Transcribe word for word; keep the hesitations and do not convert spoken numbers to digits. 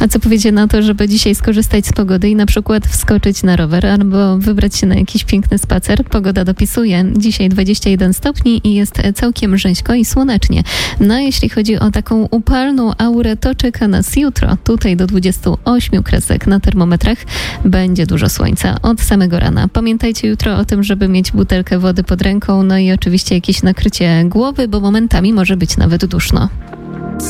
A co powiecie na to, żeby dzisiaj skorzystać z pogody i na przykład wskoczyć na rower albo wybrać się na jakiś piękny spacer? Pogoda dopisuje. Dzisiaj dwadzieścia jeden stopni i jest całkiem rzeźko i słonecznie. No a jeśli chodzi o taką upalną aurę, to czeka nas jutro. Tutaj do dwudziestu ośmiu kresek na termometrach będzie dużo słońca od samego rana. Pamiętajcie jutro o tym, żeby mieć butelkę wody pod ręką, no i oczywiście jakieś nakrycie głowy, bo momentami może być nawet duszno.